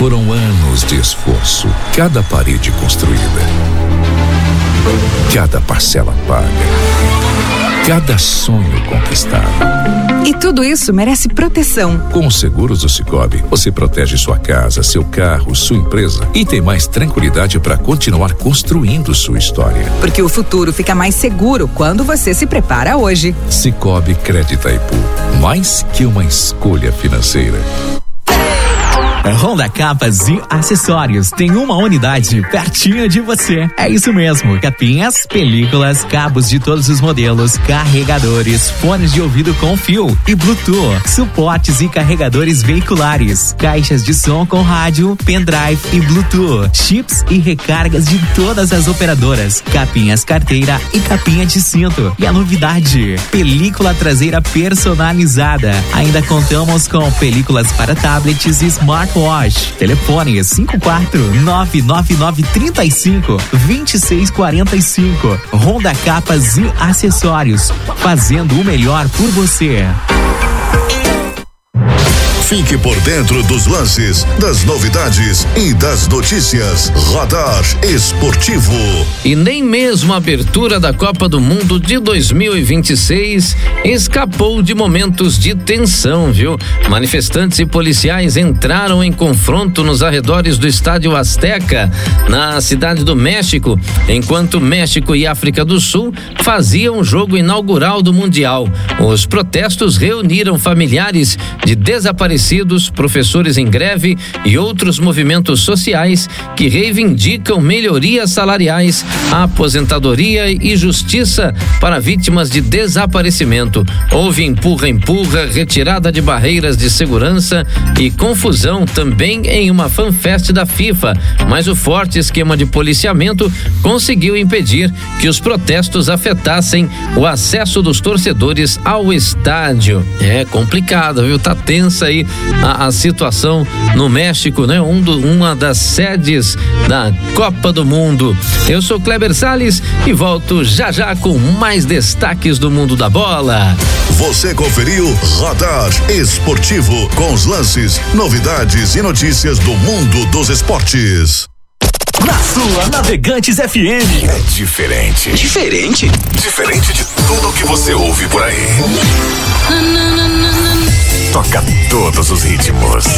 Foram anos de esforço, cada parede construída, cada parcela paga, cada sonho conquistado. E tudo isso merece proteção. Com os seguros do Sicoob, você protege sua casa, seu carro, sua empresa e tem mais tranquilidade para continuar construindo sua história. Porque o futuro fica mais seguro quando você se prepara hoje. Sicoob Crédito Itaipu, mais que uma escolha financeira. Honda Capas e Acessórios tem uma unidade pertinho de você. É isso mesmo, capinhas, películas, cabos de todos os modelos, carregadores, fones de ouvido com fio e Bluetooth, suportes e carregadores veiculares, caixas de som com rádio, pendrive e Bluetooth, chips e recargas de todas as operadoras, capinhas carteira e capinha de cinto. E a novidade, película traseira personalizada. Ainda contamos com películas para tablets e smartwatch. Telefone 54999352645. Honda Capas e Acessórios, fazendo o melhor por você. Fique por dentro dos lances, das novidades e das notícias. Radar Esportivo. E nem mesmo a abertura da Copa do Mundo de 2026 escapou de momentos de tensão, viu? Manifestantes e policiais entraram em confronto nos arredores do Estádio Azteca, na cidade do México, enquanto México e África do Sul faziam o jogo inaugural do Mundial. Os protestos reuniram familiares de desaparecidos, professores em greve e outros movimentos sociais que reivindicam melhorias salariais, aposentadoria e justiça para vítimas de desaparecimento. Houve empurra-empurra, retirada de barreiras de segurança e confusão também em uma fanfest da FIFA, mas o forte esquema de policiamento conseguiu impedir que os protestos afetassem o acesso dos torcedores ao estádio. É complicado, viu? Tá tensa aí a situação no México, né? Uma das sedes da Copa do Mundo. Eu sou Kleber Salles e volto já com mais destaques do mundo da bola. Você conferiu Radar Esportivo com os lances, novidades e notícias do mundo dos esportes. Na sua Navegantes FM. É diferente. Diferente? Diferente de tudo que você ouve por aí. Toca todos os ritmos.